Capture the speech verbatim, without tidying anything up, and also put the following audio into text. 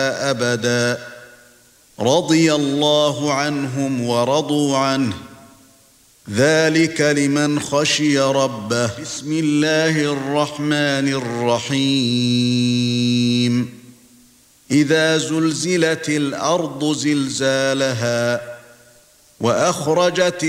أبدا رضي الله عنهم ورضوا عنه ذلك لمن خشي ربه بسم الله الرحمن الرحيم إذا زلزلت الأرض زلزالها وأخرجت